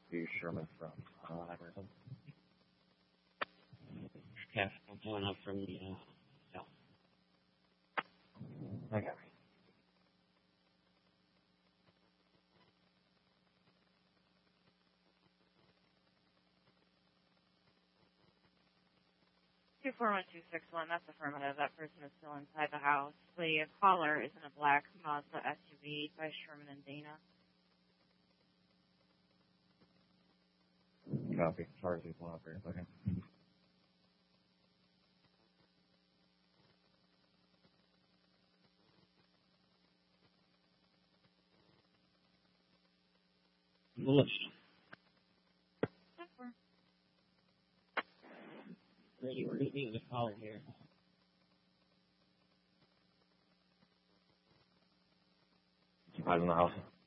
to Sherman from Everton. Okay, I'm pulling up from the south. Okay. 241261, that's affirmative. That person is still inside the house. The caller is in a black Mazda SUV by Sherman and Dana. Copy. Charge is one up here. Okay. Ready, we're going to be with the caller here. Eyes in the house.